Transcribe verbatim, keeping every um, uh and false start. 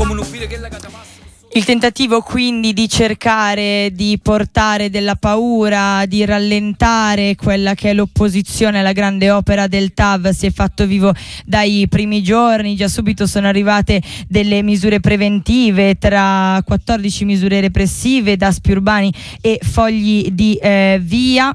Il tentativo quindi di cercare di portare della paura, di rallentare quella che è l'opposizione alla grande opera del T A V si è fatto vivo dai primi giorni. Già subito sono arrivate delle misure preventive, tra quattordici misure repressive, daspi urbani e fogli di eh, via.